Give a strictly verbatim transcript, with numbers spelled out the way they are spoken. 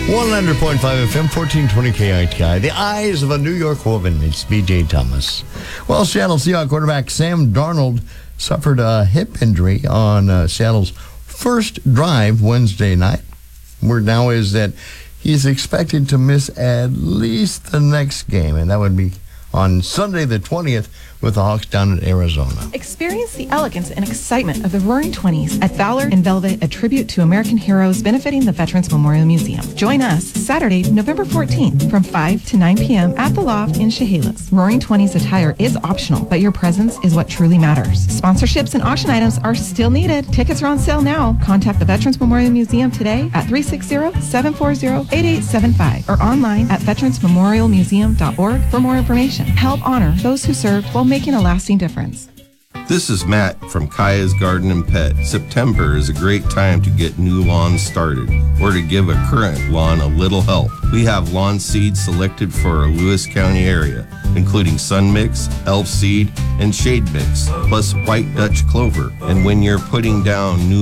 one hundred point five F M, fourteen twenty K I T I. The eyes of a New York woman. It's B J Thomas. Well, Seattle Seahawks quarterback Sam Darnold suffered a hip injury on uh, Seattle's first drive Wednesday night. Word now is that he's expected to miss at least the next game, and that would be on Sunday the twentieth with the Hawks down in Arizona. Experience the elegance and excitement of the Roaring Twenties at Valor in Velvet, a tribute to American heroes benefiting the Veterans Memorial Museum. Join us Saturday, November fourteenth from five to nine p.m. at the Loft in Chehalis. Roaring Twenties attire is optional, but your presence is what truly matters. Sponsorships and auction items are still needed. Tickets are on sale now. Contact the Veterans Memorial Museum today at three six zero, seven four zero, eight eight seven five or online at veterans memorial museum dot org for more information. Help honor those who served while making a lasting difference. This is Matt from Kaya's Garden and Pet. September is a great time to get new lawns started or to give a current lawn a little help. We have lawn seeds selected for our Lewis County area, including Sun Mix, Elf Seed, and Shade Mix, plus White Dutch Clover. And when you're putting down new